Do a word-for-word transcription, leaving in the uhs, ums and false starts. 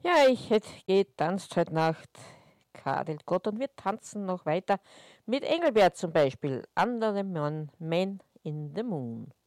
Ja, ich hätte getanzt heute Nacht, kadelt Gott, und wir tanzen noch weiter mit Engelbert zum Beispiel. Under the Man, Man in the Moon.